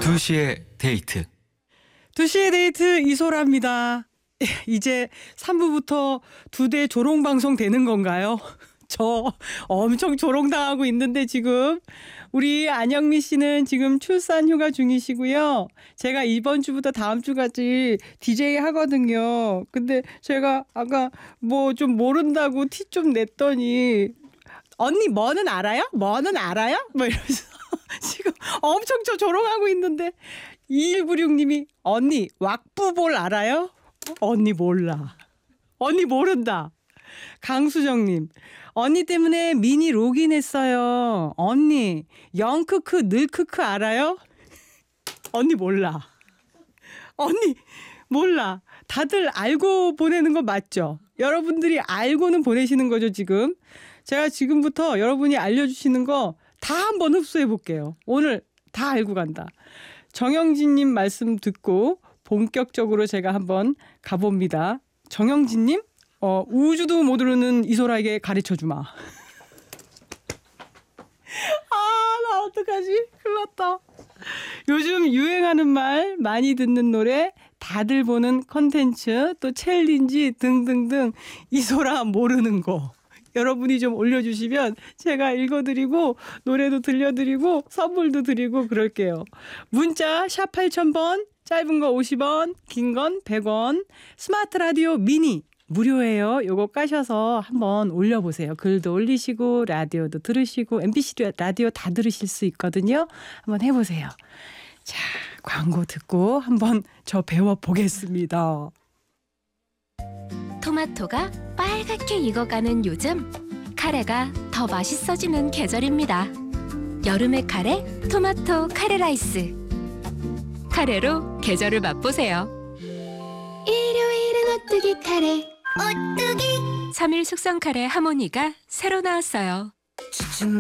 2시의 데이트. 2시의 데이트 이소라입니다. 이제 3부부터 2대 조롱방송 되는 건가요? 저 엄청 조롱당하고 있는데 지금 우리 안영미 씨는 지금 출산 휴가 중이시고요. 제가 이번 주부터 다음 주까지 DJ 하거든요. 근데 제가 아까 뭐 좀 모른다고 티 좀 냈더니 언니 뭐는 알아요? 뭐는 알아요? 뭐 이러면서 지금 엄청 저 조롱하고 있는데 2196님이 언니 왁부볼 알아요? 언니 몰라. 언니 모른다. 강수정님 언니 때문에 미니 로그인했어요. 언니 영크크 늘크크 알아요? 언니 몰라. 언니 몰라. 다들 알고 보내는 거 맞죠? 여러분들이 알고는 보내시는 거죠 지금? 제가 지금부터 여러분이 알려주시는 거 다 한번 흡수해 볼게요. 오늘 다 알고 간다. 정영진님 말씀 듣고 본격적으로 제가 한번 가봅니다. 정영진님, 우주도 모르는 이소라에게 가르쳐 주마. 나 어떡하지? 큰일 났다. 요즘 유행하는 말, 많이 듣는 노래, 다들 보는 컨텐츠, 또 챌린지 등등등 이소라 모르는 거. 여러분이 좀 올려주시면 제가 읽어드리고 노래도 들려드리고 선물도 드리고 그럴게요. 문자 샵 8000번, 짧은 거 50원, 긴 건 100원, 스마트 라디오 미니 무료예요. 요거 까셔서 한번 올려보세요. 글도 올리시고 라디오도 들으시고 MBC 라디오 다 들으실 수 있거든요. 한번 해보세요. 자, 광고 듣고 한번 저 배워보겠습니다. 토마토가 빨갛게 익어가는 요즘, 카레가 더 맛있어지는 계절입니다. 여름의 카레, 토마토 카레 라이스. 카레로 계절을 맛보세요. 일요일은 오뚜기 카레. 오뚜기. 3일 숙성 카레 하모니가 새로 나왔어요.